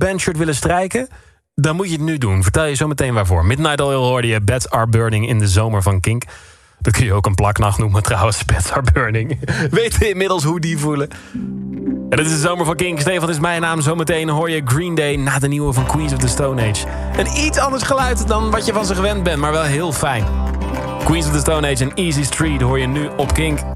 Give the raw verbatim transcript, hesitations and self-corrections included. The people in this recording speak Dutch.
bandshirt willen strijken? Dan moet je het nu doen. Vertel je zo meteen waarvoor. Midnight Oil hoorde je. Beds Are Burning in de zomer van Kink. Dat kun je ook een plaknacht noemen trouwens. Beds Are Burning. Weet je inmiddels hoe die voelen? En dit is de zomer van Kink. Stefan is mijn naam. Zometeen hoor je Green Day na de nieuwe van Queens of the Stone Age. Een iets anders geluid dan wat je van ze gewend bent, maar wel heel fijn. Queens of the Stone Age en Easy Street hoor je nu op Kink.